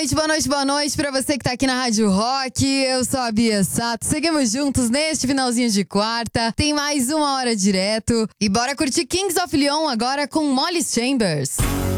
boa noite pra você que tá aqui na Rádio Rock. Eu sou a Bia Sato. Seguimos juntos neste finalzinho de quarta. Tem mais uma hora direto. E bora curtir Kings of Leon agora com Molly Chambers.